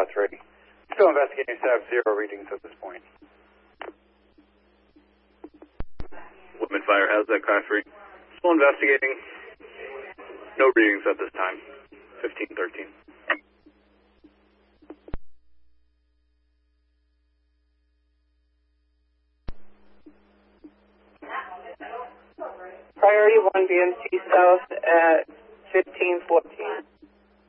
Class 3. Still investigating staff 0 readings at this point. Woodman Fire has that Class 3. Still investigating. No readings at this time. 1513. Priority 1 BMC South at 1514.